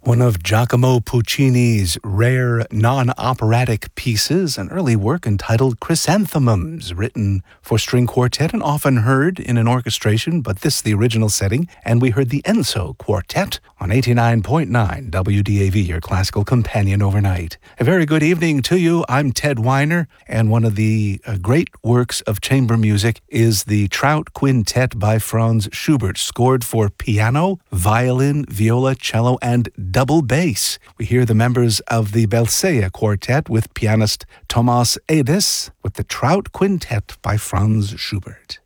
One of Giacomo Puccini's rare non-operatic pieces, an early work entitled Chrysanthemums, written for string quartet and often heard in an orchestration, but this is the original setting, and we heard the Enso Quartet on 89.9 WDAV, your classical companion overnight. A very good evening to you. I'm Ted Weiner, and one of the great works of chamber music is the Trout Quintet by Franz Schubert, scored for piano, violin, viola, cello, and double bass. We hear the members of the Belcea Quartet with pianist Thomas Edis with the Trout Quintet by Franz Schubert.